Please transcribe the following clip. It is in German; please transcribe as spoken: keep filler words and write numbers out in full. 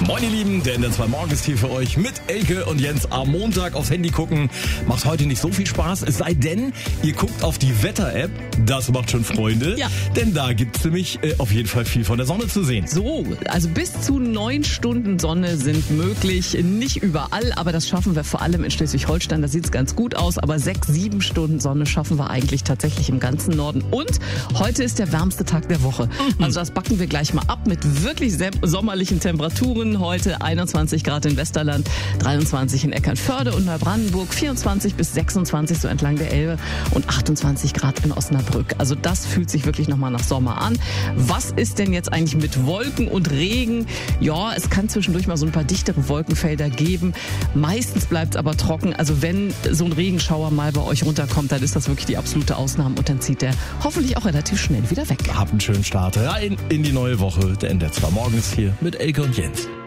Moin ihr Lieben, der N D R zwei Morgen ist hier für euch mit Elke und Jens. Am Montag aufs Handy gucken macht heute nicht so viel Spaß, es sei denn, ihr guckt auf die Wetter-App. Das macht schon Freunde, Ja. denn da gibt's nämlich äh, auf jeden Fall viel von der Sonne zu sehen. So, also bis zu neun Stunden Sonne sind möglich. Nicht überall, aber das schaffen wir vor allem in Schleswig-Holstein. Da sieht's ganz gut aus, aber sechs, sieben Stunden Sonne schaffen wir eigentlich tatsächlich im ganzen Norden. Und heute ist der wärmste Tag der Woche. Also das backen wir gleich mal ab mit wirklich sehr sommerlichen Temperaturen. Heute einundzwanzig Grad in Westerland, dreiundzwanzig in Eckernförde und Neubrandenburg, vierundzwanzig bis sechsundzwanzig so entlang der Elbe und achtundzwanzig Grad in Osnabrück. Also das fühlt sich wirklich nochmal nach Sommer an. Was ist denn jetzt eigentlich mit Wolken und Regen? Ja, es kann zwischendurch mal so ein paar dichtere Wolkenfelder geben. Meistens bleibt es aber trocken. Also wenn so ein Regenschauer mal bei euch runterkommt, dann ist das wirklich die absolute Ausnahme und dann zieht der hoffentlich auch relativ schnell wieder weg. Habt einen schönen Start rein in die neue Woche. Der N D R zwei Morgen ist hier mit Elke und Jens.